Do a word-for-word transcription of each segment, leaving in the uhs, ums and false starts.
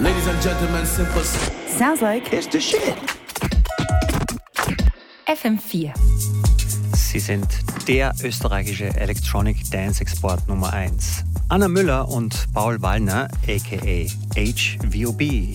Ladies and gentlemen, simple. Sounds like it's the shit. F M vier. Sie sind der österreichische Electronic Dance Export Nummer eins. Anna Müller und Paul Wallner, aka H V O B.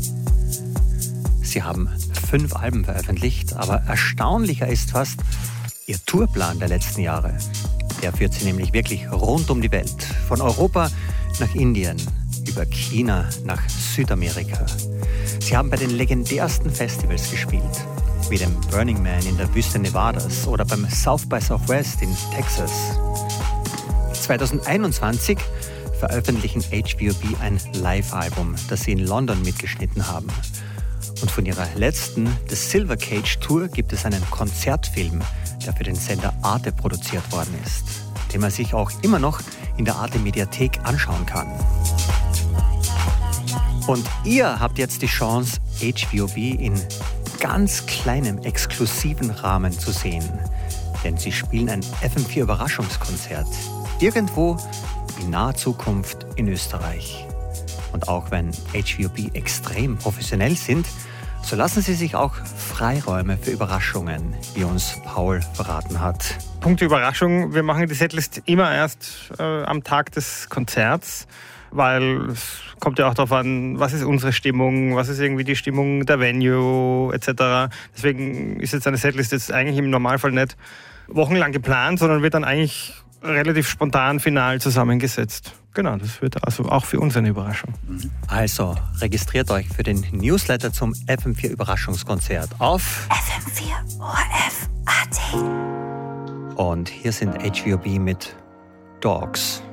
Sie haben fünf Alben veröffentlicht, aber erstaunlicher ist fast ihr Tourplan der letzten Jahre. Der führt sie nämlich wirklich rund um die Welt. Von Europa nach Indien, über China nach Südamerika. Sie haben bei den legendärsten Festivals gespielt, wie dem Burning Man in der Wüste Nevadas oder beim South by Southwest in Texas. zwanzig einundzwanzig veröffentlichen H V O B ein Live-Album, das sie in London mitgeschnitten haben. Und von ihrer letzten, The Silver Cage Tour, gibt es einen Konzertfilm, der für den Sender Arte produziert worden ist, den man sich auch immer noch in der Arte Mediathek anschauen kann. Und ihr habt jetzt die Chance, H V O B in ganz kleinem, exklusiven Rahmen zu sehen. Denn sie spielen ein F M vier Überraschungskonzert irgendwo in naher Zukunft in Österreich. Und auch wenn H V O B extrem professionell sind, so lassen sie sich auch Freiräume für Überraschungen, wie uns Paul verraten hat. Punkt Überraschung, wir machen die Setlist immer erst äh, am Tag des Konzerts, weil es kommt ja auch darauf an, was ist unsere Stimmung, was ist irgendwie die Stimmung der Venue et cetera. Deswegen ist jetzt eine Setlist jetzt eigentlich im Normalfall nicht wochenlang geplant, sondern wird dann eigentlich relativ spontan final zusammengesetzt. Genau, das wird also auch für uns eine Überraschung. Also registriert euch für den Newsletter zum F M vier Überraschungskonzert auf F M vier O R F A T. Und hier sind H V O B mit Dogs.